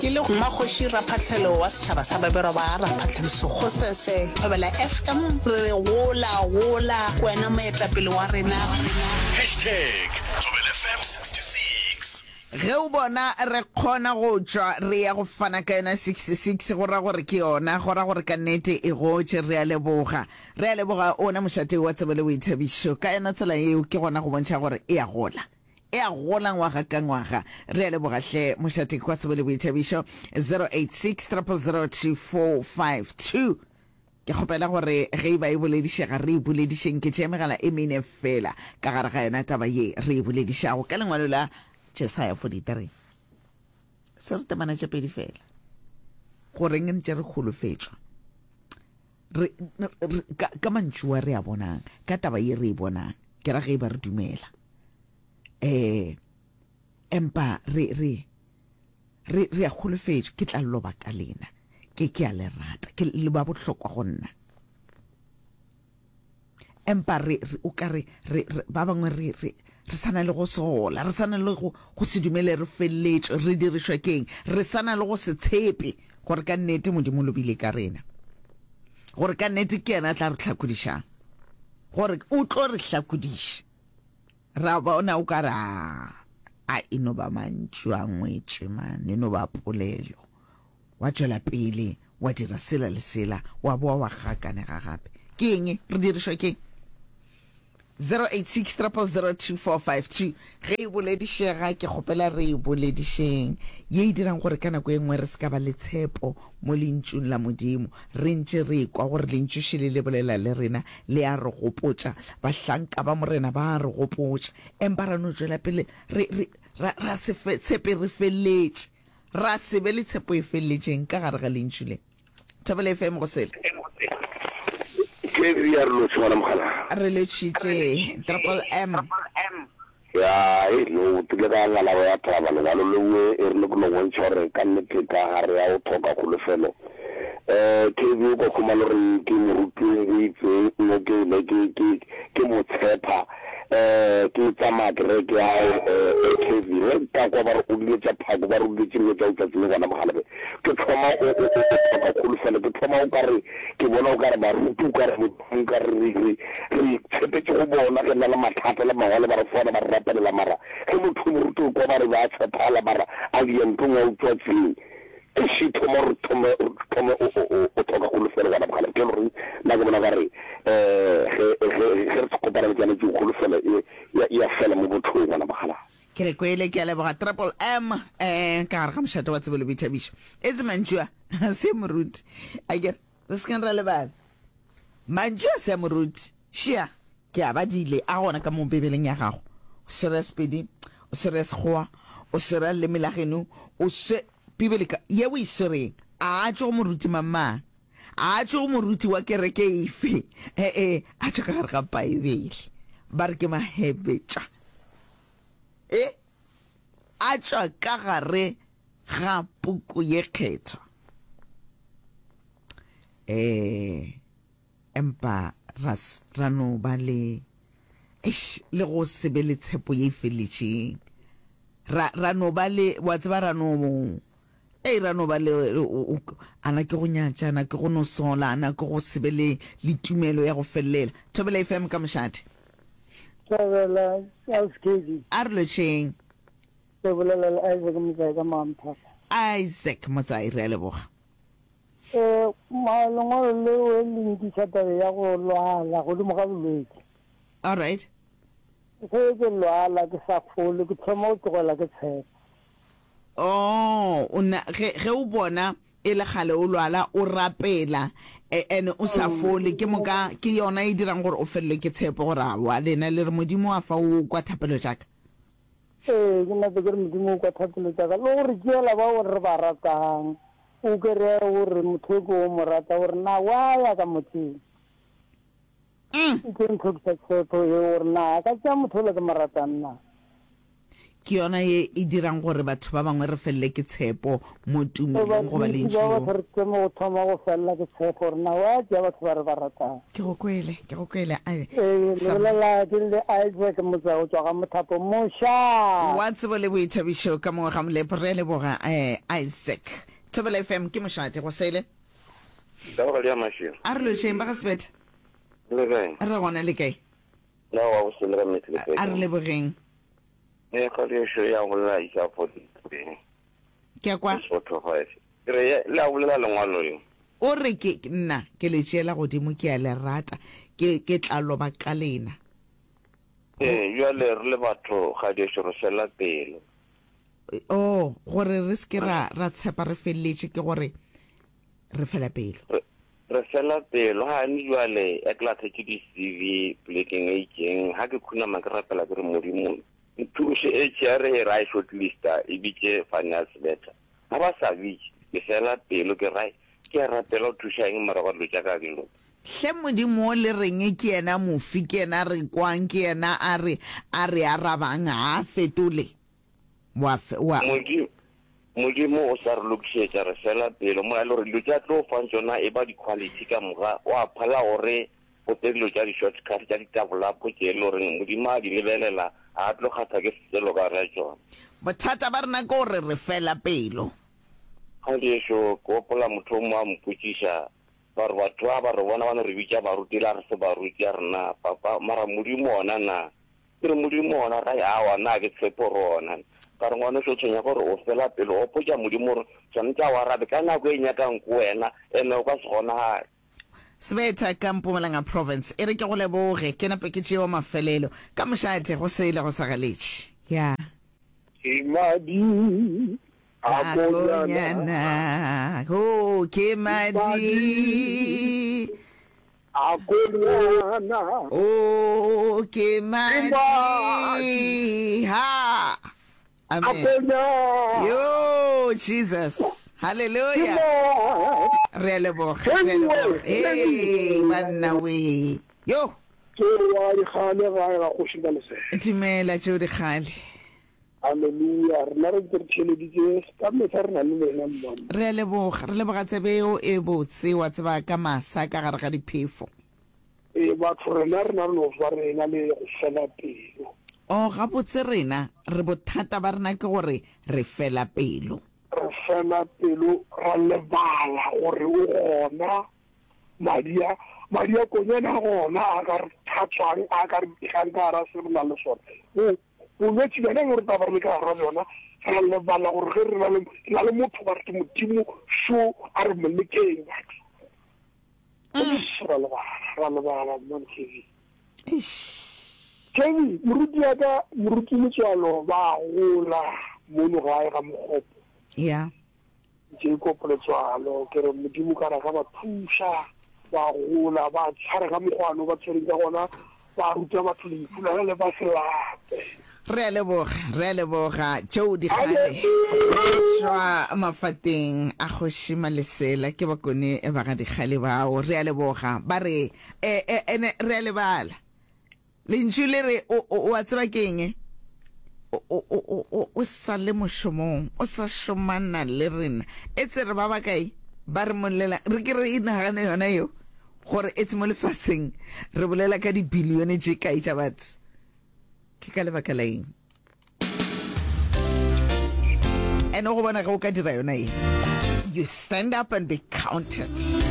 ke le mmakgoši raphatlhelo wa setšhaba sa babero ba raphatlhediso kgosese thobela FM re gola wena moetlapele wa rena #ThobelFM 66 ge o bona re kgona go tšwa re ya go fana ka yona 66 go ra gore ke yona go ra gore ka nnete e gotše re a leboga ona mošate wa tsebele boithabišo ka yona tsela yeo ke gona go bontšha gore e a gola ngwaga ka ngwaga re a lebogahle mošate kwa tsebele boithabišo 086 ke kgopela gore ge e ba e boledišega re e boledišeng ke tšea megala e mene fela ka gare ga yona taba ye re e boledišago ka lengwalo la Jesaya 43 so re temana tše pedi fela goreng ntše re kgolofetšwa ka mantšua re a bonang ka taba ye re e bonang ke ra ge e ba re dumela empa re a kgolofetšwa ke tla loba ka lena ke a le rata ke le ba bohlokwa go nna empa o ka re ba bangwe re sana le go sola re sana le go se dumele re felletšwe re dirišwa keng re sana le go se tshepe gore ka nnete modimo lobile ka rena gore ka nnete ke yena tla re tlhakodišang gore o tlo re tlhakodiša ra bona o ka re a eno ba mantšu a ngwetšwe man eno ba polelo wa tšwela pele wa dira sela le sela wa boa wa gakanega gape ke eng re dirišwa keng 086 ge e boledišega ke kgopela re e boledišeng ye e dirang gore ka nako e nngwe re se ka ba le tshepo mo lentšung la modimo re ntše re kwa gore lentšoši le bolela le rena le a re gopotša bahlanka ba morena ba re gopotša empa ra no tšwela pele ra se tshepe re felletše ra se be le tshepo e felletšeng ka gare ga lentšu le Thobela FM go sele re le tšhitše Triple M ya lo tlega la la ya traba le lo le e re go go ntshore ka nnete ka gare ya o thoka go lefelo ke go go khoma le re ke mo rutu e itse no ke mo tshepa ke tsama ke ya ke re ka go ba go le tsa phago ba ru ditse le tsa tsile gona mogalabe ke thoma o ka go lefelo ke thoma o ka re ke bona o ka re ba rutu ka re re tshepetse go bona ke nna la mathata le mangwale ba re fona ba rapelela mara ke motho mo rutu ko ba re ba tshepala mara a di ntong o tswa tsile e shi thoma o toka go lefelo gona mogalabe ke re na ke bona ba re ge se kopara le tsane go lefelo ya fela mo bothong gona mogalabe ke re kwele ke a leboga Triple M ka gare ga mošate wa tsebele boithabišo e tse mantšua se moruti a kere re se keng ra lebala mantšua se moruti šia ke a badile a gona ka mo bebeleng ya gago o sera spedi o sera sekgowa o sera le melageno o se bibelika ye o isereng a tšo go moruti mamang a tšo go moruti wa kereke efe a tšo ka gare ga baebele ba re ke mahebetša a tšwa ka gare ga puku ye kgethwa empa ra no ba le go sebe le tshepo ye feletšeng ra no ba le wa tseba ra no ba le ana ke go nyatša ana ke go no sola ana ke go sebe le tumelo ya go felelela Thobela FM ka mošate Thobela SKD a re lotšheng Isaac Motsai re a leboga malengolo le o lentisa tabe ya go lwala go dimo ga bolwetse all right ge ke lwala ke sa fole ke thoma o tlogela ke tshepa ge o bona e le gale o lwala o rapela ene o sa fole ke moka ke yona e dirang gore o felelwe ke tshepo gore wa lena le re modimo a fa o kwa thapelo jaaka ke nna ke re modimo o kwa thapelo jaaka le gore ke ela ba o re ba ratang o kere gore motho ko mo rata gore na wa ya ka motheng ke ntho ke tshepo e gore na ka tša motho le ke mo ratang na ke yona e dirang gore batho ba bangwe re felele ke tshepo mo tumelong go ba ba lentšhong thoretse mo go thoma go felela ke tshepo gore na wa ke batho ba re ba ratang ke go kwele lebelela ke le Isaac motsao tswa ga mothapo moša wa tsebo le boithabišo ka mongwe ga molepo re leboga Isaac Thobela FM ke mošate go sele ka go le mashiro a re lotšheng ba ga sebetha le gae re gona le kae la wa go sele ga metsi le a re lebogeng ga le sho ya go la isa 43 ke a kwa 45 re la bolela lengwalo yo o re ke nna ke le tšeela godimo ke a le rata ke tla loba ka lena jwale re le batho ga di sho re sela pelo gore re se ke ra tshepa re feleletše ke gore re fela pelo re sela pelo ha ni jwale e klase ke di CV plekeng e ikeng ha ke khuna makrapela ke re modimo ntuse e tšere e rai shortlista e bitše finance letter ha ba sa bitše ke sela pelo ke rai ke a rapela o thuša eng mara go lotša ka dilo hle modimo o le reng ke yena mofi ke yena re kwang ke yena a re arabang a fetole modimo o sa re lokišetša re sela pelo mo a le gore dilo tša tlo fang tsona e ba di-quality ka moga wa phala gore o te dilo tša di-shortcut tša ditabolapo ke e le gore modimo a di lebelela a tlo kgatha ke selo ka re tsona bothata ba rena ke gore re fela pelo ga di ešo ke opola motho o mo a mpotšiša ba re batho ba re bona ba ne re bitša baruti la re se baruti a rena papa mara modimo ona na ke re modimo ona ga awa na ke tshepo rona ka re ngwane so tshwenya gore o fela pelo o potša modimo gore tshwanetse a o arabe ka nako e nyakang ko wena ene o ka se kgonagale Sebetha ka Mpumalanga province e re ke go leboge ke nape ke tšeo mafelelo ka mošate go sele go sa galetše ya madi akonyana ho ke madi akonyana o ke madi ha amen yo Jesus hallelujah re leboge hey manna we yo ke wa di khale ga go shida le se dimela tšeo di kgale haleluya rena re tšhele di je ka me sa rena le wena mama re leboga tsebeo e botse wa tseba ka masa ka gare ga diphefo batho rena no fa rena le go fela pelo ga botse rena re bothata ba rena ke gore re fela pelo re fela pelo ra lebala gore o gona madia konyana gona a ka re thatswang a ka re ikgang ka ra se rena le sona bolwetse bjana gore taba re le ka gara bjona ra lebala gore ge re na le motho ba re ke modimo so a re molekeng batho ra lebala mantsevi kevi moruti letswalo ba gola mono gae ga mokgopo ya Jacob letswalo ke re modimo ka ra ga ba thuša ba gola ba tshware ga mokgwano ba tshwereng ka gona ba ruta batho leipula le ba selape re a leboga tšeo di gale šwa mafateng a kgošima lesela ke bakone ba ga digale bao re a leboga ba re ene re a lebala lentšu le re o a tseba ke eng o sa le mošomong o sa šomana le rena e tse re ba bakae ba re molela re ke re inagane yona yo gore e tse mo lefatsheng re bolela ka dibilione tše kae tša batho ke ka lebaka la eng ene go bona ga o ka dira yona eng you stand up and be counted